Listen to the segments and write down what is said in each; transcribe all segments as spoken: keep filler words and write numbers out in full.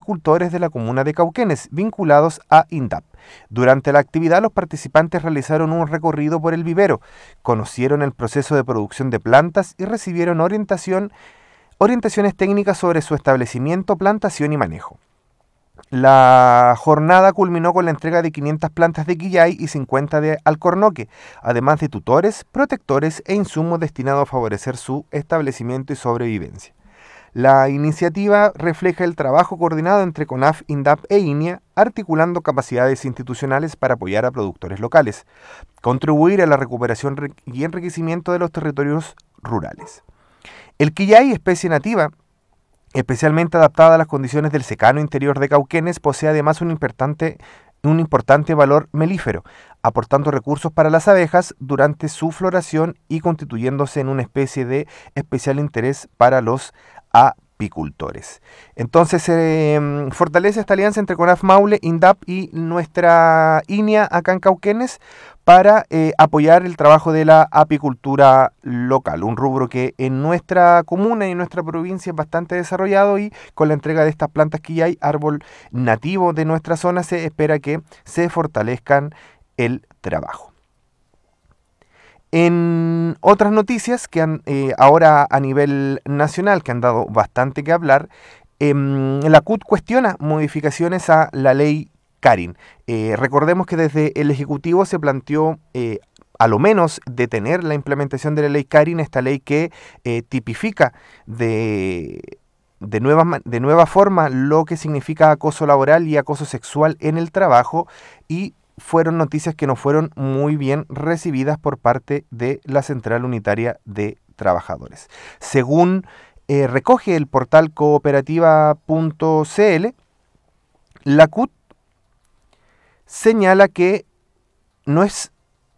apicultores de la comuna de Cauquenes, vinculados a INDAP. Durante la actividad, los participantes realizaron un recorrido por el vivero, conocieron el proceso de producción de plantas y recibieron orientación, orientaciones técnicas sobre su establecimiento, plantación y manejo. La jornada culminó con la entrega de quinientas plantas de quillay y cincuenta de alcornoque, además de tutores, protectores e insumos destinados a favorecer su establecimiento y sobrevivencia. La iniciativa refleja el trabajo coordinado entre CONAF, INDAP e INIA, articulando capacidades institucionales para apoyar a productores locales, contribuir a la recuperación y enriquecimiento de los territorios rurales. El quillay, especie nativa, especialmente adaptada a las condiciones del secano interior de Cauquenes, posee además un importante, un importante valor melífero, aportando recursos para las abejas durante su floración y constituyéndose en una especie de especial interés para los apicultores. Entonces se eh, fortalece esta alianza entre CONAF Maule, INDAP y nuestra INIA acá en Cauquenes para eh, apoyar el trabajo de la apicultura local, un rubro que en nuestra comuna y en nuestra provincia es bastante desarrollado, y con la entrega de estas plantas quillay, árbol nativo de nuestra zona, se espera que se fortalezcan el trabajo. En otras noticias que han eh, ahora a nivel nacional, que han dado bastante que hablar, eh, la C U T cuestiona modificaciones a la ley Karin. Eh, recordemos que desde el Ejecutivo se planteó eh, a lo menos detener la implementación de la ley Karin, esta ley que eh, tipifica de, de, nueva, de nueva forma lo que significa acoso laboral y acoso sexual en el trabajo, y fueron noticias que no fueron muy bien recibidas por parte de la Central Unitaria de Trabajadores. Según eh, recoge el portal cooperativa punto c l, la C U T señala que no es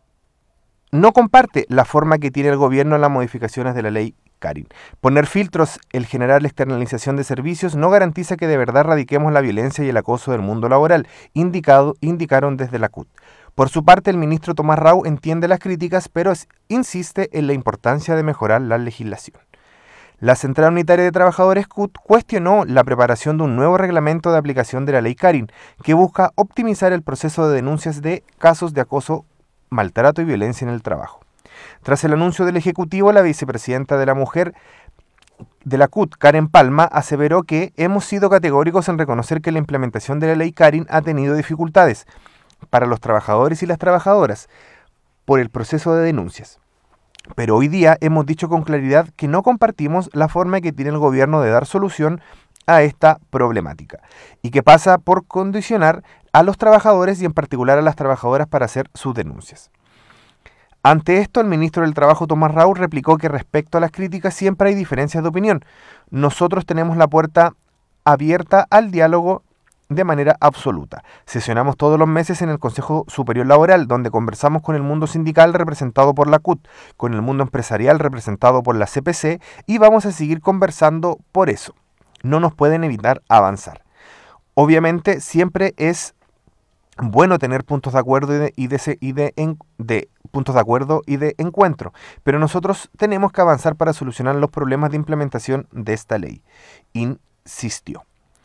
no comparte la forma que tiene el gobierno en las modificaciones de la ley Karin. Poner filtros, el generar la externalización de servicios, no garantiza que de verdad radiquemos la violencia y el acoso del mundo laboral, indicado, indicaron desde la C U T. Por su parte, el ministro Tomás Rau entiende las críticas, pero insiste en la importancia de mejorar la legislación. La Central Unitaria de Trabajadores C U T cuestionó la preparación de un nuevo reglamento de aplicación de la ley Karin, que busca optimizar el proceso de denuncias de casos de acoso, maltrato y violencia en el trabajo. Tras el anuncio del Ejecutivo, la vicepresidenta de la Mujer de la C U T, Karen Palma, aseveró que hemos sido categóricos en reconocer que la implementación de la ley Karin ha tenido dificultades para los trabajadores y las trabajadoras por el proceso de denuncias. Pero hoy día hemos dicho con claridad que no compartimos la forma que tiene el gobierno de dar solución a esta problemática, y que pasa por condicionar a los trabajadores y en particular a las trabajadoras para hacer sus denuncias. Ante esto, el ministro del Trabajo, Tomás Rau, replicó que respecto a las críticas siempre hay diferencias de opinión. Nosotros tenemos la puerta abierta al diálogo de manera absoluta. Sesionamos todos los meses en el Consejo Superior Laboral, donde conversamos con el mundo sindical representado por la C U T, con el mundo empresarial representado por la C P C, y vamos a seguir conversando por eso. No nos pueden evitar avanzar. Obviamente siempre es bueno tener puntos de acuerdo y de, y de, y de, en, de puntos de acuerdo y de encuentro, pero nosotros tenemos que avanzar para solucionar los problemas de implementación de esta ley, insistió.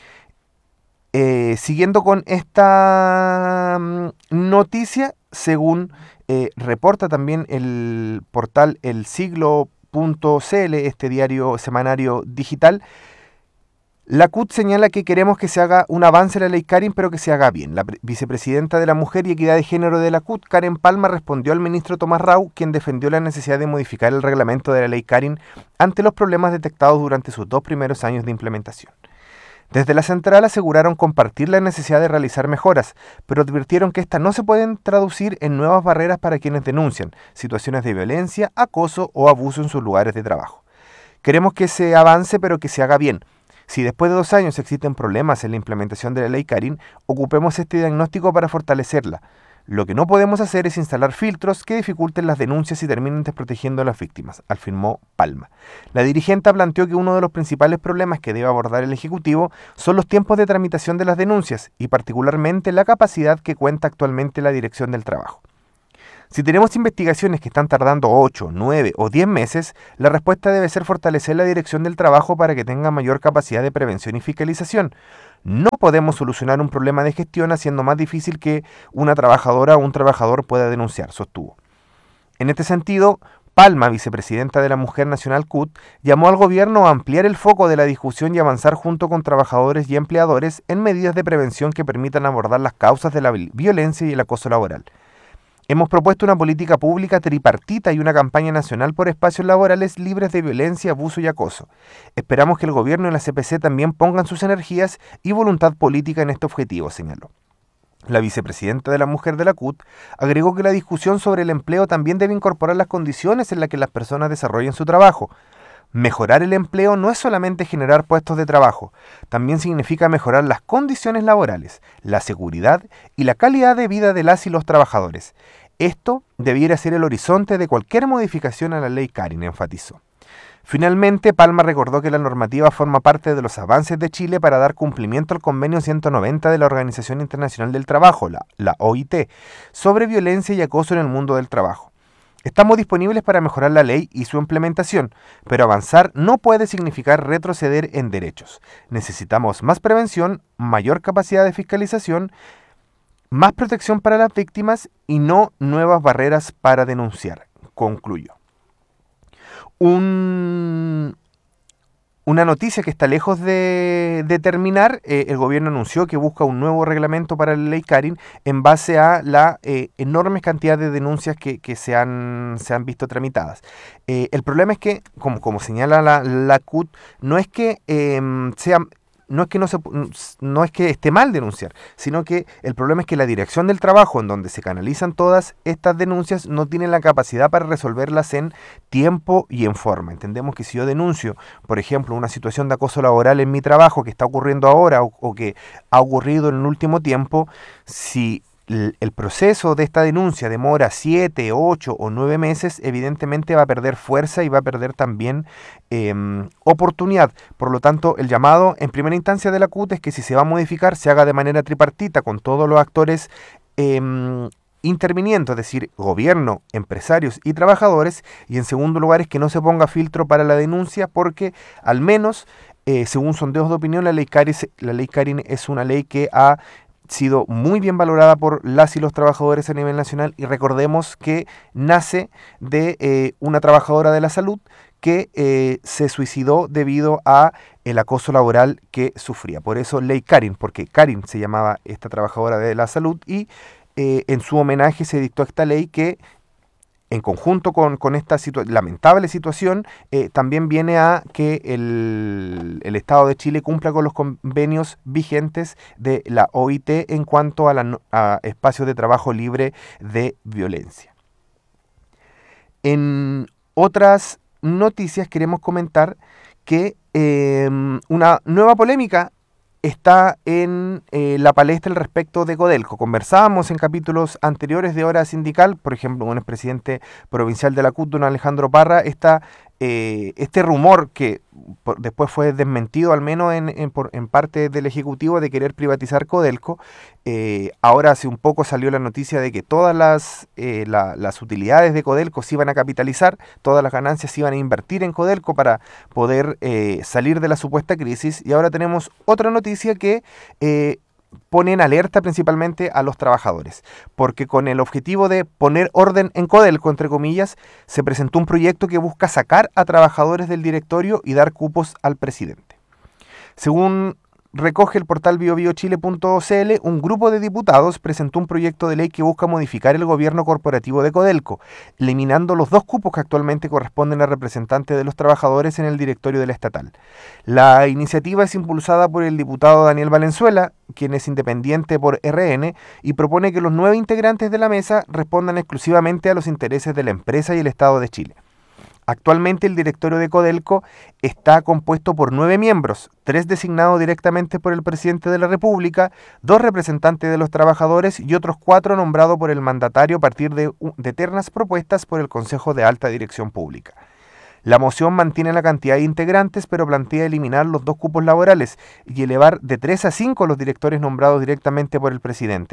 Eh, siguiendo con esta mm, noticia, según eh, reporta también el portal el siglo punto c l, este diario semanario digital, la C U T señala que queremos que se haga un avance en la ley Karin, pero que se haga bien. La vicepresidenta de la Mujer y Equidad de Género de la C U T, Karen Palma, respondió al ministro Tomás Rau, quien defendió la necesidad de modificar el reglamento de la ley Karin ante los problemas detectados durante sus dos primeros años de implementación. Desde la central aseguraron compartir la necesidad de realizar mejoras, pero advirtieron que estas no se pueden traducir en nuevas barreras para quienes denuncian situaciones de violencia, acoso o abuso en sus lugares de trabajo. Queremos que se avance, pero que se haga bien. Si después de dos años existen problemas en la implementación de la ley Karin, ocupemos este diagnóstico para fortalecerla. Lo que no podemos hacer es instalar filtros que dificulten las denuncias y terminen desprotegiendo a las víctimas, afirmó Palma. La dirigente planteó que uno de los principales problemas que debe abordar el Ejecutivo son los tiempos de tramitación de las denuncias y particularmente la capacidad que cuenta actualmente la Dirección del Trabajo. Si tenemos investigaciones que están tardando ocho, nueve o diez meses, la respuesta debe ser fortalecer la dirección del trabajo para que tenga mayor capacidad de prevención y fiscalización. No podemos solucionar un problema de gestión haciendo más difícil que una trabajadora o un trabajador pueda denunciar, sostuvo. En este sentido, Palma, vicepresidenta de la Mujer Nacional C U T, llamó al gobierno a ampliar el foco de la discusión y avanzar junto con trabajadores y empleadores en medidas de prevención que permitan abordar las causas de la violencia y el acoso laboral. Hemos propuesto una política pública tripartita y una campaña nacional por espacios laborales libres de violencia, abuso y acoso. Esperamos que el gobierno y la C P C también pongan sus energías y voluntad política en este objetivo, señaló. La vicepresidenta de la Mujer de la C U T agregó que la discusión sobre el empleo también debe incorporar las condiciones en las que las personas desarrollen su trabajo. Mejorar el empleo no es solamente generar puestos de trabajo, también significa mejorar las condiciones laborales, la seguridad y la calidad de vida de las y los trabajadores. Esto debiera ser el horizonte de cualquier modificación a la ley Carin, enfatizó. Finalmente, Palma recordó que la normativa forma parte de los avances de Chile para dar cumplimiento al convenio ciento noventa de la Organización Internacional del Trabajo, la, la O I T, sobre violencia y acoso en el mundo del trabajo. Estamos disponibles para mejorar la ley y su implementación, pero avanzar no puede significar retroceder en derechos. Necesitamos más prevención, mayor capacidad de fiscalización, más protección para las víctimas y no nuevas barreras para denunciar, concluyó. Un, una noticia que está lejos de, de terminar, eh, el gobierno anunció que busca un nuevo reglamento para la ley Carin en base a la eh, enorme cantidad de denuncias que, que se, han, se han visto tramitadas. Eh, el problema es que, como, como señala la, la C U T, no es que eh, sea... No es, que no, se, no es que esté mal denunciar, sino que el problema es que la dirección del trabajo, en donde se canalizan todas estas denuncias, no tiene la capacidad para resolverlas en tiempo y en forma. Entendemos que si yo denuncio, por ejemplo, una situación de acoso laboral en mi trabajo que está ocurriendo ahora o, o que ha ocurrido en el último tiempo, si el proceso de esta denuncia demora siete, ocho o nueve meses, evidentemente va a perder fuerza y va a perder también eh, oportunidad. Por lo tanto, el llamado en primera instancia de la C U T es que si se va a modificar, se haga de manera tripartita con todos los actores eh, interviniendo, es decir, gobierno, empresarios y trabajadores, y en segundo lugar es que no se ponga filtro para la denuncia porque al menos, eh, según sondeos de opinión, la ley Carin, la ley Carin es una ley que ha sido muy bien valorada por las y los trabajadores a nivel nacional y recordemos que nace de eh, una trabajadora de la salud que eh, se suicidó debido a el acoso laboral que sufría. Por eso ley Carin, porque Carin se llamaba esta trabajadora de la salud y eh, en su homenaje se dictó esta ley que en conjunto con, con esta situa- lamentable situación, eh, también viene a que el, el Estado de Chile cumpla con los convenios vigentes de la O I T en cuanto a, la, a espacios de trabajo libre de violencia. En otras noticias queremos comentar que eh, una nueva polémica está en eh, la palestra al respecto de Codelco. Conversábamos en capítulos anteriores de Hora Sindical, por ejemplo, con el presidente provincial de la C U T, don Alejandro Parra, está eh, este rumor que por, después fue desmentido, al menos en, en, por, en parte del Ejecutivo, de querer privatizar Codelco. Eh, ahora hace un poco salió la noticia de que todas las, eh, la, las utilidades de Codelco se iban a capitalizar, todas las ganancias se iban a invertir en Codelco para poder eh, salir de la supuesta crisis. Y ahora tenemos otra noticia que eh, pone en alerta principalmente a los trabajadores, porque con el objetivo de poner orden en Codelco, entre comillas, se presentó un proyecto que busca sacar a trabajadores del directorio y dar cupos al presidente. Según recoge el portal bio bio chile punto c l, un grupo de diputados presentó un proyecto de ley que busca modificar el gobierno corporativo de Codelco, eliminando los dos cupos que actualmente corresponden a representantes de los trabajadores en el directorio de la estatal. La iniciativa es impulsada por el diputado Daniel Valenzuela, quien es independiente por R N, y propone que los nueve integrantes de la mesa respondan exclusivamente a los intereses de la empresa y el Estado de Chile. Actualmente el directorio de Codelco está compuesto por nueve miembros, tres designados directamente por el presidente de la República, dos representantes de los trabajadores y otros cuatro nombrados por el mandatario a partir de, de ternas propuestas por el Consejo de Alta Dirección Pública. La moción mantiene la cantidad de integrantes, pero plantea eliminar los dos cupos laborales y elevar de tres a cinco los directores nombrados directamente por el presidente.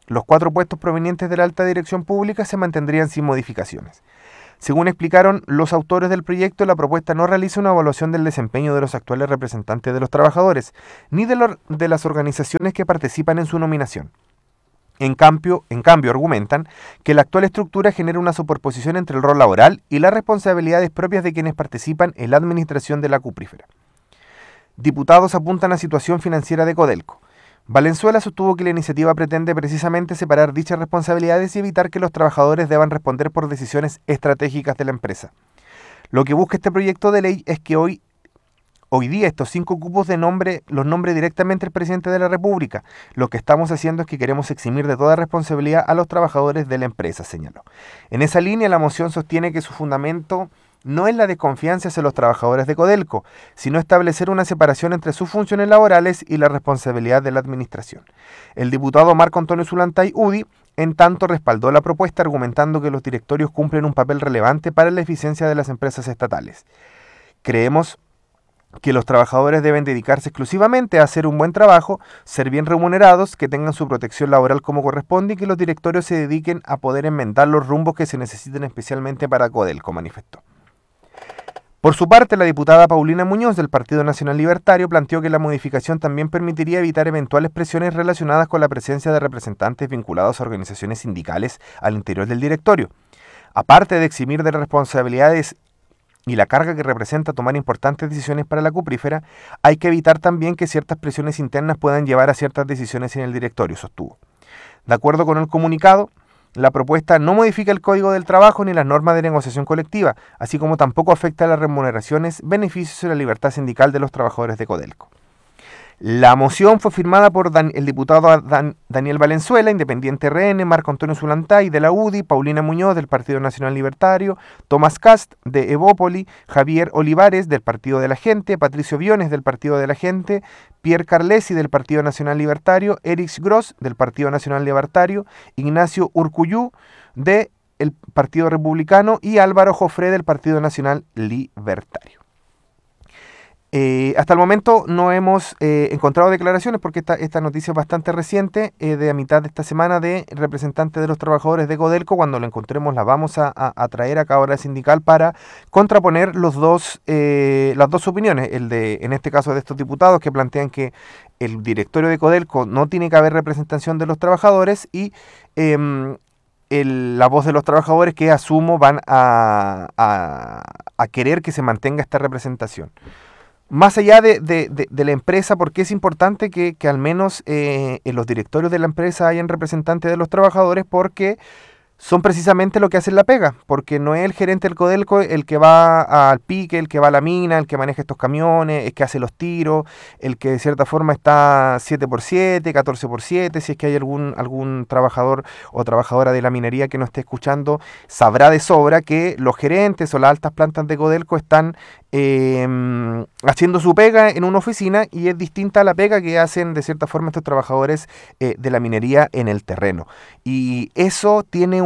Los cuatro puestos provenientes de la alta dirección pública se mantendrían sin modificaciones. Según explicaron los autores del proyecto, la propuesta no realiza una evaluación del desempeño de los actuales representantes de los trabajadores, ni de, lo, de las organizaciones que participan en su nominación. En cambio, en cambio, argumentan que la actual estructura genera una superposición entre el rol laboral y las responsabilidades propias de quienes participan en la administración de la cuprífera. Diputados apuntan a la situación financiera de Codelco. Valenzuela sostuvo que la iniciativa pretende precisamente separar dichas responsabilidades y evitar que los trabajadores deban responder por decisiones estratégicas de la empresa. Lo que busca este proyecto de ley es que hoy, hoy día estos cinco cupos de nombre los nombre directamente el presidente de la República. Lo que estamos haciendo es que queremos eximir de toda responsabilidad a los trabajadores de la empresa, señaló. En esa línea, la moción sostiene que su fundamento no es la desconfianza hacia los trabajadores de Codelco, sino establecer una separación entre sus funciones laborales y la responsabilidad de la administración. El diputado Marco Antonio Zulantay UDI, en tanto, respaldó la propuesta argumentando que los directorios cumplen un papel relevante para la eficiencia de las empresas estatales. Creemos que los trabajadores deben dedicarse exclusivamente a hacer un buen trabajo, ser bien remunerados, que tengan su protección laboral como corresponde y que los directorios se dediquen a poder enmendar los rumbos que se necesiten especialmente para Codelco, manifestó. Por su parte, la diputada Paulina Muñoz del Partido Nacional Libertario planteó que la modificación también permitiría evitar eventuales presiones relacionadas con la presencia de representantes vinculados a organizaciones sindicales al interior del directorio. Aparte de eximir de responsabilidades y la carga que representa tomar importantes decisiones para la cuprífera, hay que evitar también que ciertas presiones internas puedan llevar a ciertas decisiones en el directorio, sostuvo. De acuerdo con el comunicado, la propuesta no modifica el Código del Trabajo ni las normas de negociación colectiva, así como tampoco afecta a las remuneraciones, beneficios y la libertad sindical de los trabajadores de Codelco. La moción fue firmada por Dan, el diputado Dan, Daniel Valenzuela, Independiente R N, Marco Antonio Zulantay de la UDI, Paulina Muñoz del Partido Nacional Libertario, Tomás Cast de Evópoli, Javier Olivares del Partido de la Gente, Patricio Biones del Partido de la Gente, Pierre Carlesi del Partido Nacional Libertario, Erix Gross del Partido Nacional Libertario, Ignacio Urcuyú del Partido Republicano y Álvaro Jofré del Partido Nacional Libertario. Eh, hasta el momento no hemos eh, encontrado declaraciones, porque esta, esta noticia es bastante reciente, eh, de a mitad de esta semana, de representantes de los trabajadores de Codelco. Cuando la encontremos la vamos a, a, a traer acá a Hora Sindical para contraponer los dos, eh, las dos opiniones, el de, en este caso, de estos diputados que plantean que el directorio de Codelco no tiene que haber representación de los trabajadores y eh, el, la voz de los trabajadores que, asumo, van a, a, a querer que se mantenga esta representación. Más allá de, de, de, de la empresa, porque es importante que, que al menos eh, en los directorios de la empresa hayan representantes de los trabajadores, porque son precisamente lo que hacen la pega, porque no es el gerente del Codelco el que va al pique, el que va a la mina, el que maneja estos camiones, el que hace los tiros, el que de cierta forma está siete por siete, catorce por siete, si es que hay algún, algún trabajador o trabajadora de la minería que no esté escuchando, sabrá de sobra que los gerentes o las altas plantas de Codelco están eh, haciendo su pega en una oficina y es distinta a la pega que hacen de cierta forma estos trabajadores eh, de la minería en el terreno. Y eso tiene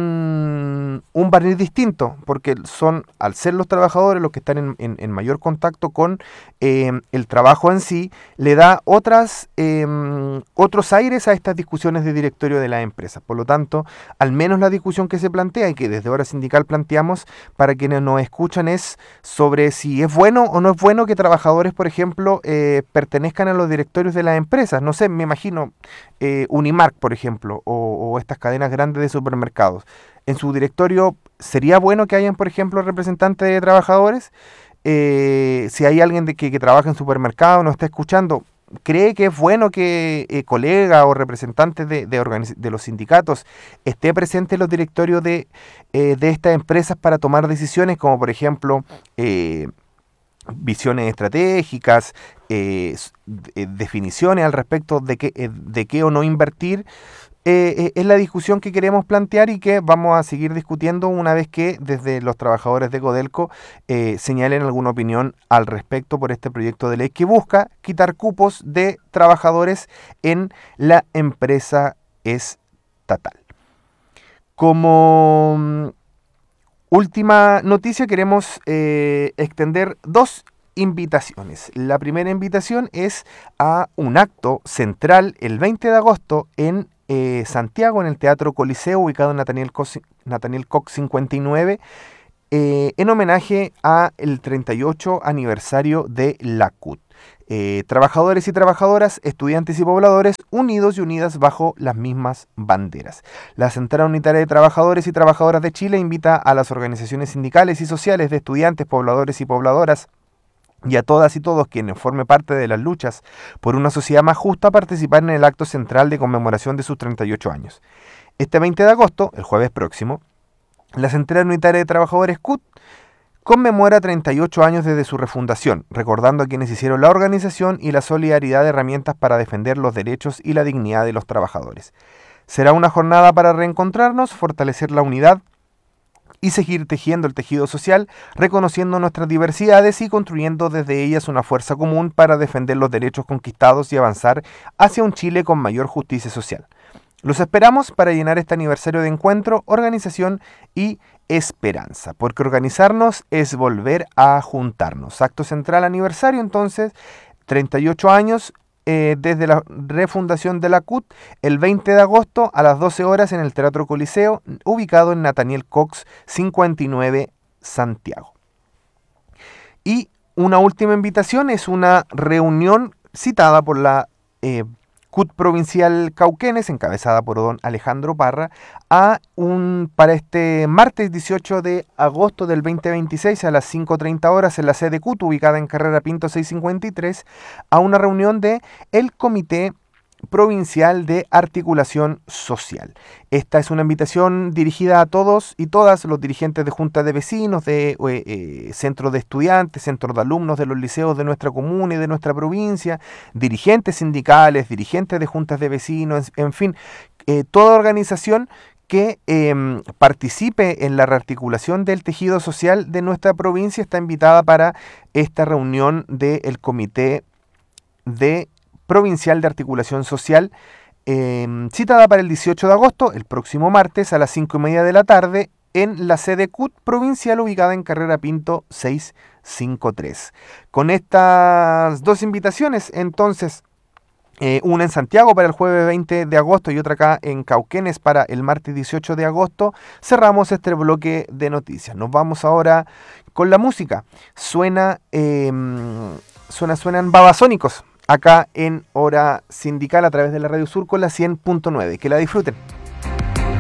un, un barniz distinto, porque son, al ser los trabajadores los que están en, en, en mayor contacto con eh, el trabajo en sí, le da otras, eh, otros aires a estas discusiones de directorio de las empresas. Por lo tanto, al menos la discusión que se plantea y que desde Hora Sindical planteamos para quienes nos escuchan es sobre si es bueno o no es bueno que trabajadores, por ejemplo, eh, pertenezcan a los directorios de las empresas. No sé, me imagino eh, Unimark, por ejemplo, o, o estas cadenas grandes de supermercados. En su directorio, ¿sería bueno que hayan, por ejemplo, representantes de trabajadores? Eh, si hay alguien de que, que trabaja en supermercado, nos está escuchando, ¿cree que es bueno que eh, colegas o representantes de, de, organiz- de los sindicatos esté presente en los directorios de, eh, de estas empresas para tomar decisiones como, por ejemplo, eh, visiones estratégicas, eh, eh, definiciones al respecto de qué, eh, de qué o no invertir? Eh, eh, es la discusión que queremos plantear y que vamos a seguir discutiendo una vez que desde los trabajadores de Codelco eh, señalen alguna opinión al respecto por este proyecto de ley que busca quitar cupos de trabajadores en la empresa estatal. Como mm, última noticia queremos eh, extender dos invitaciones. La primera invitación es a un acto central el veinte de agosto en eh, Santiago, en el Teatro Coliseo, ubicado en Nathaniel Cox, Nathaniel Cox cincuenta y nueve, eh, en homenaje al treinta y ocho aniversario de la C U T. Eh, trabajadores y trabajadoras, estudiantes y pobladores, unidos y unidas bajo las mismas banderas. La Central Unitaria de Trabajadores y Trabajadoras de Chile invita a las organizaciones sindicales y sociales de estudiantes, pobladores y pobladoras y a todas y todos quienes formen parte de las luchas por una sociedad más justa a participar en el acto central de conmemoración de sus treinta y ocho años. Este veinte de agosto, el jueves próximo, la Central Unitaria de Trabajadores C U T conmemora treinta y ocho años desde su refundación, recordando a quienes hicieron la organización y la solidaridad de herramientas para defender los derechos y la dignidad de los trabajadores. Será una jornada para reencontrarnos, fortalecer la unidad y seguir tejiendo el tejido social, reconociendo nuestras diversidades y construyendo desde ellas una fuerza común para defender los derechos conquistados y avanzar hacia un Chile con mayor justicia social. Los esperamos para llenar este aniversario de encuentro, organización y esperanza, porque organizarnos es volver a juntarnos. Acto central aniversario, entonces, treinta y ocho años eh, desde la refundación de la C U T, el veinte de agosto a las doce horas en el Teatro Coliseo, ubicado en Nathaniel Cox cincuenta y nueve, Santiago. Y una última invitación es una reunión citada por la eh, C U T Provincial Cauquenes, encabezada por don Alejandro Parra, a un, para este martes dieciocho de agosto del veinte veintiséis a las cinco treinta horas en la sede C U T, ubicada en Carrera Pinto seiscientos cincuenta y tres, a una reunión de el Comité Provincial de Articulación Social. Esta es una invitación dirigida a todos y todas los dirigentes de juntas de vecinos, de eh, eh, centros de estudiantes, centros de alumnos de los liceos de nuestra comuna y de nuestra provincia, dirigentes sindicales, dirigentes de juntas de vecinos, en fin, eh, toda organización que eh, participe en la rearticulación del tejido social de nuestra provincia está invitada para esta reunión del Comité de Provincial de Articulación Social, eh, citada para el dieciocho de agosto, el próximo martes a las cinco y media de la tarde, en la sede C U T provincial ubicada en Carrera Pinto seiscientos cincuenta y tres. Con estas dos invitaciones, entonces, eh, una en Santiago para el jueves veinte de agosto y otra acá en Cauquenes para el martes dieciocho de agosto, cerramos este bloque de noticias. Nos vamos ahora con la música. Suena, eh, suena, suenan Babasónicos acá en Hora Sindical a través de la Radio Sur con la cien punto nueve. Que la disfruten.